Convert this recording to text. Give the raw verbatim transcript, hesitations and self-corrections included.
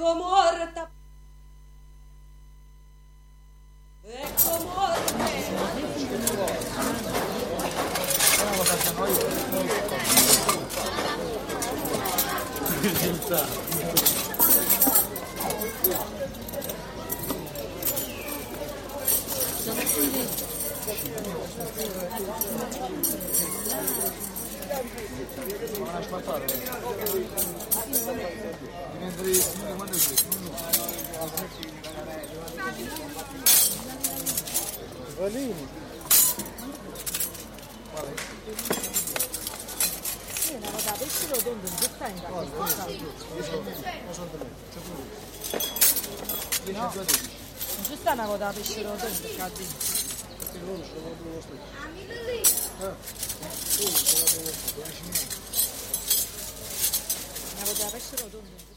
Ecco morta. Ecco morte. Valini. Io ne avevo visto dentro un dettaglio. Non ci sta una cosa pesce dentro, cadde. Una cosa pesce dentro.